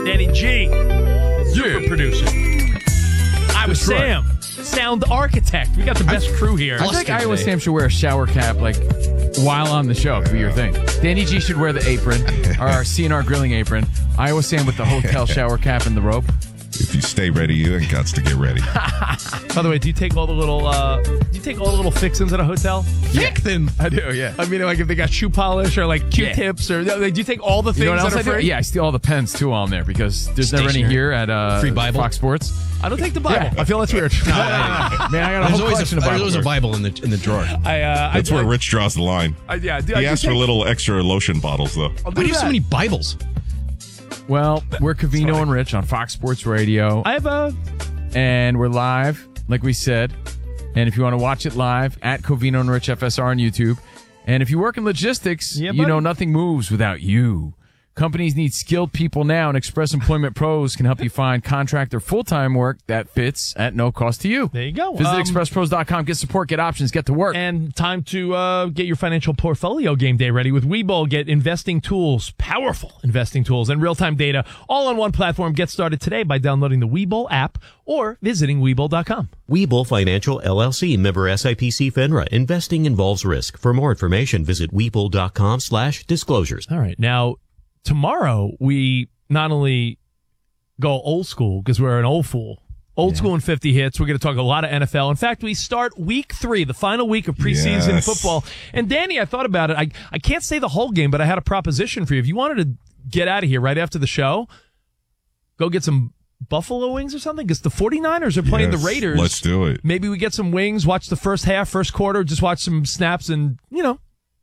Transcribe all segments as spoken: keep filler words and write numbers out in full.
Danny G, super Yeah. producer. I was That's right. Sam, sound architect. We got the best crew here. I think Iowa Sam should wear a shower cap, like, while on the show. It could be your thing. Danny G should wear the apron, or our C N R grilling apron. Iowa Sam with the hotel shower cap and the rope. If you stay ready, you ain't got to get ready. By the way, do you take all the little uh, do you take all the little fixins at a hotel? Fixins? I do, yeah. I mean, like if they got shoe polish or like Q-tips or like, do you take all the things You know what else that I are do? free? Yeah, I steal all the pens, too, while I'm there, because there's never any Stationery. here at uh, Free Bible? Fox Sports. I don't take the Bible. Yeah. I feel that's weird. Man, I got a There's whole always, collection a, of there's always a Bible. Bible in the in the drawer. I, uh, That's I, where I, Rich draws the line. I, yeah, do, He I asked do for take- little extra lotion bottles, though. I'll Why do you have that. so many Bibles? Well, we're Covino and Rich on Fox Sports Radio, I have a. and we're live, like we said. And if you want to watch it live, at Covino and Rich F S R on YouTube. And if you work in logistics, Yeah, you buddy. know nothing moves without you. Companies need skilled people now, and Express Employment Pros can help you find contract or full-time work that fits at no cost to you. There you go. Visit Um, express pros dot com, get support, get options, get to work. And time to uh, get your financial portfolio game day ready with Webull. Get investing tools, powerful investing tools, and real-time data all on one platform. Get started today by downloading the Webull app or visiting Webull dot com. Webull Financial L L C, member S I P C FINRA. Investing involves risk. For more information, visit Webull dot com slash disclosures. All right. Now, tomorrow we not only go old school because we're an old fool. Old school and fifty hits. We're going to talk a lot of N F L. In fact, we start week three, the final week of preseason Yes. football. And Danny, I thought about it. I, I can't say the whole game, but I had a proposition for you. If you wanted to get out of here right after the show, go get some Buffalo wings or something, because the 49ers are playing Yes, the Raiders. let's do it. Maybe we get some wings, watch the first half, first quarter, just watch some snaps and, you know,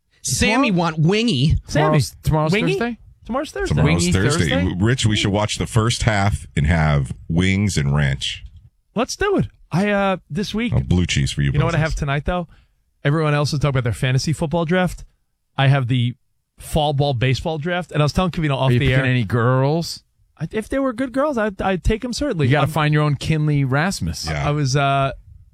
Sammy want wingy. Sammy. Tomorrow's- tomorrow's Wingy? Thursday? Tomorrow's Thursday. Tomorrow's Wingy Thursday. Thursday? Rich, we should watch the first half and have wings and ranch. Let's do it. I, uh, this week, Oh, blue cheese for you. you know what I brothers. have tonight, though? Everyone else is talking about their fantasy football draft. I have the fall ball baseball draft, and I was telling Kavino off Are you the picking air. any girls? I, if they were good girls, I'd, I'd take them certainly. You got to I'm- find your own Kinley Rasmus. Yeah. I was, uh,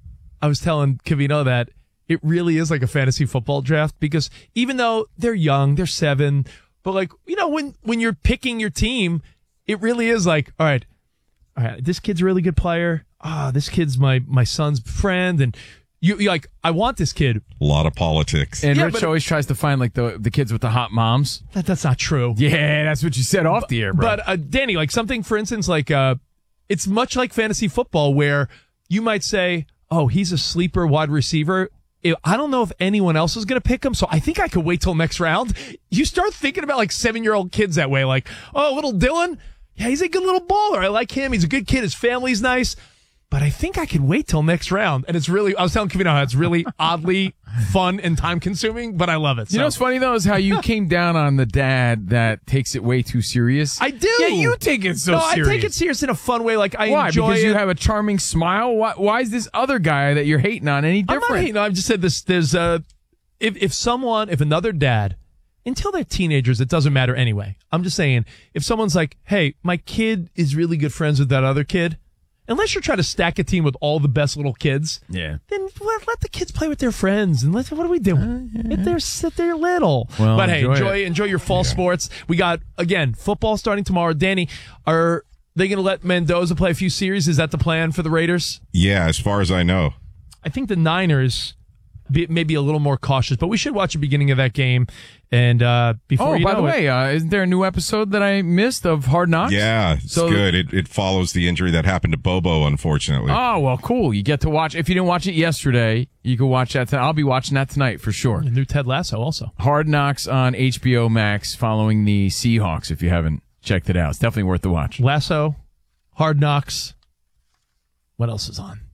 I was telling Kavino that it really is like a fantasy football draft, because even though they're young, they're seven, but like, you know, when, when you're picking your team, it really is like, all right, all right, this kid's a really good player. Ah, this kid's my, my son's friend. And you, you're like, I want this kid. A lot of politics. And Yeah, Rich but- always tries to find like the the kids with the hot moms. That, that's not true. Yeah, that's what you said off the air, bro. But uh, Danny, like something, for instance, like uh, it's much like fantasy football, where you might say, "Oh, he's a sleeper wide receiver." If- I don't know if anyone else is going to pick him, so I think I could wait till next round. You start thinking about like seven-year-old kids that way, like, "Oh, little Dylan, yeah, he's a good little baller. I like him. He's a good kid. His family's nice." But I think I could wait till next round. And it's really, I was telling Kevin how it's really oddly fun and time consuming, but I love it. you So- know what's funny though is how you came down on the dad that takes it way too serious. I do. Yeah, you take it so no, serious. I take it serious in a fun way. Like I Why? enjoy Because it. you have a charming smile. Why, why is this other guy that you're hating on any I'm different? not hating. I've just said this. There's uh, if if someone, if another dad, until they're teenagers, it doesn't matter anyway. I'm just saying, if someone's like, "Hey, my kid is really good friends with that other kid," unless you're trying to stack a team with all the best little kids, Yeah. then let, let the kids play with their friends. And let what are we doing? If they're sit there little. Well, but hey, enjoy enjoy it. enjoy your fall sports. We got again football starting tomorrow. Danny, are they going to let Mendoza play a few series? Is that the plan for the Raiders? Yeah, as far as I know. I think the Niners be, maybe a little more cautious, but we should watch the beginning of that game. And uh, before Oh, you by know the it, way, uh, isn't there a new episode that I missed of Hard Knocks? Yeah, it's So- good. It, it follows the injury that happened to Bobo, unfortunately. Oh, well, cool. You get to watch. If you didn't watch it yesterday, you can watch that tonight. I'll be watching that tonight for sure. the new Ted Lasso also. Hard Knocks on H B O Max following the Seahawks, if you haven't checked it out. It's definitely worth the watch. Lasso, Hard Knocks. What else is on?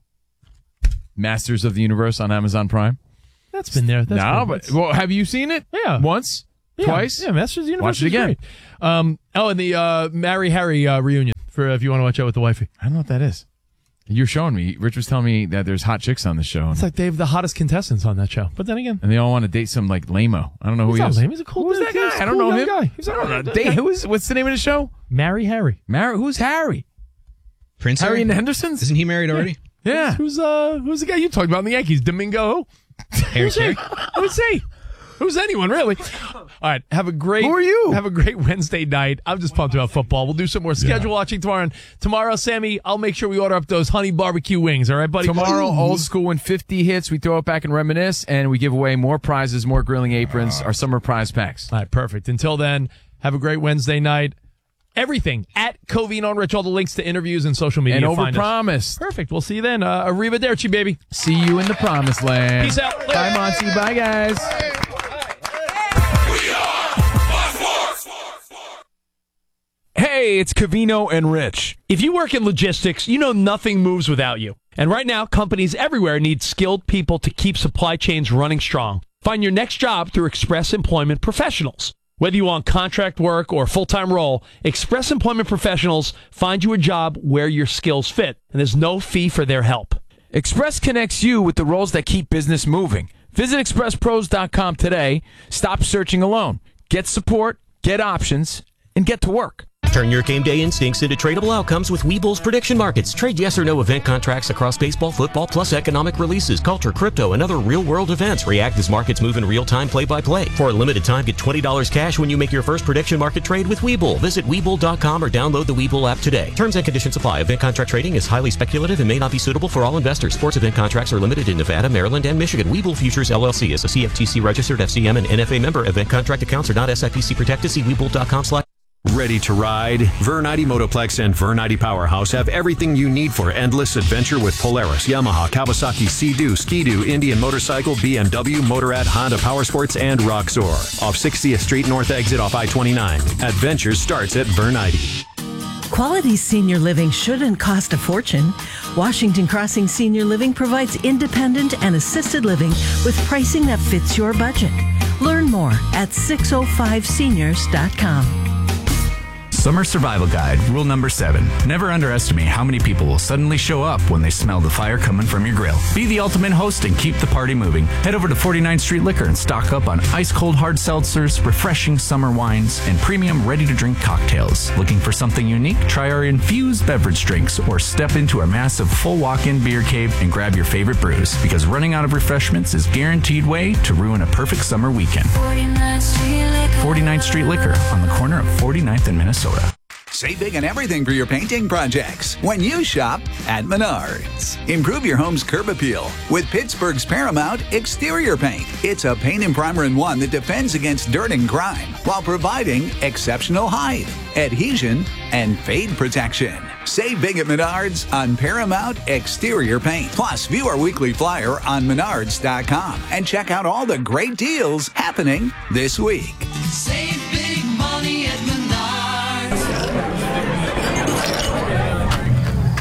Masters of the Universe on Amazon Prime. That's been there. That's no, been, but that's- well, have you seen it? Yeah. Once? yeah, Twice? Yeah, Masters of the Universe Watch it is again. great. Um, oh, and the uh, Marry Harry uh, reunion for uh, if you want to watch out with the wifey. I don't know what that is. You're showing me. Rich was telling me that there's hot chicks on the show. It's like they have the hottest contestants on that show. But then again, and they all want to date some like lame-o. I don't know who he's he not is. lame. He's a cool Who's dude. that guy? He's a I don't cool know young him. guy. He's a I don't cool know. guy. Date- who's, what's the name of the show? Marry Harry. Mar- who's Harry? Prince Harry Harry? and the Hendersons? Isn't he married already? Yeah. Who's uh who's the guy you talked about in the Yankees? Domingo. Harry Who's he? Carey? Who's he? Who's anyone, really? All right, have a great Who are you? Have a great Wednesday night. I'm just pumped about football. We'll do some more schedule yeah. watching tomorrow. And tomorrow, Sammy, I'll make sure we order up those honey barbecue wings. All right, buddy? Tomorrow, Ooh. old school when fifty hits, we throw it back and reminisce, and we give away more prizes, more grilling aprons, our summer prize packs. All right, perfect. Until then, have a great Wednesday night. Everything at Covino and Rich, all the links to interviews and social media. And overpromised. Perfect. We'll see you then. Uh, arrivederci, baby. See you in the promised land. Peace out. Bye, Monty. Bye, guys. Hey, it's Covino and Rich. If you work in logistics, you know nothing moves without you. And right now, companies everywhere need skilled people to keep supply chains running strong. Find your next job through Express Employment Professionals. Whether you want contract work or full-time role, Express Employment Professionals find you a job where your skills fit, and there's no fee for their help. Express connects you with the roles that keep business moving. Visit express pros dot com today. Stop searching alone. Get support, get options, and get to work. Turn your game day instincts into tradable outcomes with Webull's prediction markets. Trade yes or no event contracts across baseball, football, plus economic releases, culture, crypto, and other real-world events. React as markets move in real time, play-by-play. For a limited time, get twenty dollars cash when you make your first prediction market trade with Webull. Visit Webull dot com or download the Webull app today. Terms and conditions apply. Event contract trading is highly speculative and may not be suitable for all investors. Sports event contracts are limited in Nevada, Maryland, and Michigan. Webull Futures, L L C is a C F T C-registered F C M and N F A member. Event contract accounts are not S I P C protected. See Webull dot com slash Ready to ride? Vernite Motoplex and Vernite Powerhouse have everything you need for endless adventure with Polaris, Yamaha, Kawasaki, Sea-Doo, Ski-Doo, Indian Motorcycle, B M W, Motorrad, Honda Powersports, and Roxor. Off sixtieth Street North exit off I twenty-nine. Adventure starts at Vernite. Quality senior living shouldn't cost a fortune. Washington Crossing Senior Living provides independent and assisted living with pricing that fits your budget. Learn more at six oh five seniors dot com. Summer Survival Guide, rule number seven. Never underestimate how many people will suddenly show up when they smell the fire coming from your grill. Be the ultimate host and keep the party moving. Head over to forty-ninth Street Liquor and stock up on ice-cold hard seltzers, refreshing summer wines, and premium ready-to-drink cocktails. Looking for something unique? Try our infused beverage drinks or step into our massive full walk-in beer cave and grab your favorite brews, because running out of refreshments is guaranteed way to ruin a perfect summer weekend. forty-ninth Street Liquor on the corner of forty-ninth and Minnesota. Save big on everything for your painting projects when you shop at Menards. Improve your home's curb appeal with Pittsburgh's Paramount Exterior Paint. It's a paint and primer in one that defends against dirt and grime while providing exceptional height, adhesion, and fade protection. Save big at Menards on Paramount Exterior Paint. Plus, view our weekly flyer on menards dot com and check out all the great deals happening this week.